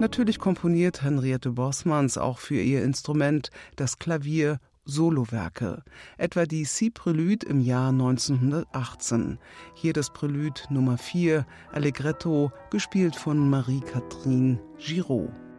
Natürlich komponiert Henriette Borsmans auch für ihr Instrument, das Klavier, Solowerke, etwa die Si-Prelude im Jahr 1918. Hier das Prelude Nummer 4, Allegretto, gespielt von Marie-Catherine Giraud.